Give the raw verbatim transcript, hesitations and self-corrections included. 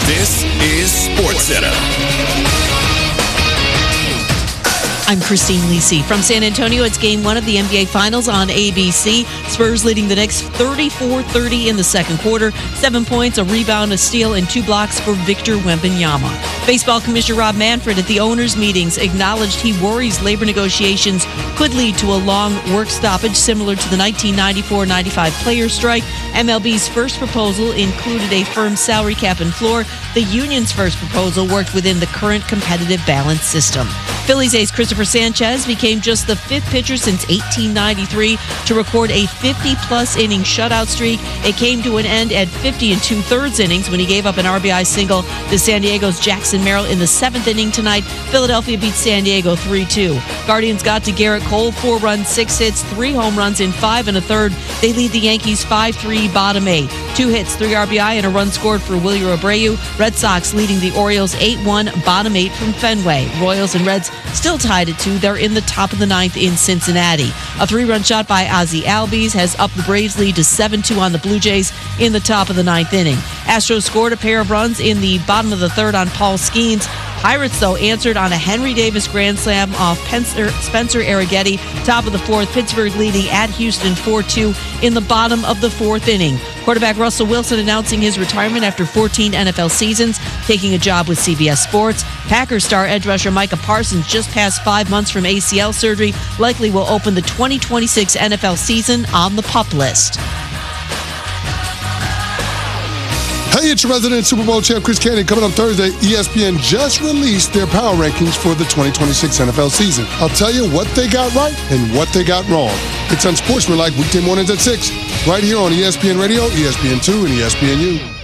This is SportsCenter. I'm Christine Lisi. From San Antonio, it's game one of the N B A Finals on A B C. Spurs leading the Knicks thirty-four thirty in the second quarter. Seven points, a rebound, a steal, and two blocks for Victor Wembanyama. Baseball Commissioner Rob Manfred at the owners' meetings acknowledged he worries labor negotiations could lead to a long work stoppage similar to the nineteen ninety-four ninety-five players' strike. M L B's first proposal included a firm salary cap and floor. The union's first proposal worked within the current competitive balance system. Phillies ace Christopher Sanchez became just the fifth pitcher since eighteen ninety-three to record a fifty-plus inning shutout streak. It came to an end at fifty and two-thirds innings when he gave up an R B I single to San Diego's Jackson Merrill in the seventh inning tonight. Philadelphia beat San Diego three two. Guardians got to Garrett Cole, four runs, six hits, three home runs in five and a third. They lead the Yankees five three, bottom eight. Two hits, three R B I, and a run scored for Willie Abreu. Red Sox leading the Orioles eight one, bottom eight from Fenway. Royals and Reds still tied at two. They're in the top of the ninth in Cincinnati. A three-run shot by Ozzie Albies has upped the Braves' lead to seven two on the Blue Jays in the top of the ninth inning. Astros scored a pair of runs in the bottom of the third on Paul Skeens. Pirates, though, answered on a Henry Davis grand slam off Spencer Arrighetti. Top of the fourth, Pittsburgh leading at Houston four two in the bottom of the fourth inning. Quarterback Russell Wilson announcing his retirement after fourteen N F L seasons, taking a job with C B S Sports. Packers star edge rusher Micah Parsons, just past five months from A C L surgery, likely will open the twenty twenty-six N F L season on the PUP list. Hey, it's your resident Super Bowl champ, Chris Candy. Coming up Thursday, E S P N just released their power rankings for the twenty twenty-six N F L season. I'll tell you what they got right and what they got wrong. It's Unsportsmanlike weekday mornings at six, right here on E S P N Radio, E S P N two, and E S P N U.